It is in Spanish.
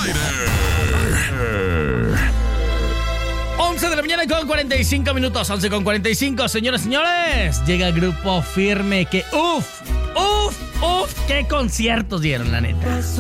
aire. 11 de la mañana con 45 minutos. 11 con 45, señoras y señores. Llega Grupo Firme que qué conciertos dieron, la neta.